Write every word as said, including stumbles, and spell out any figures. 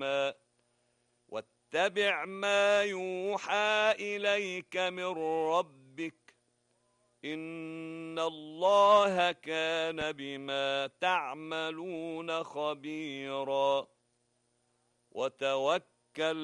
ما واتبع ما يوحى إليك من ربك إن الله كان بما تعملون خبيرا وتوكل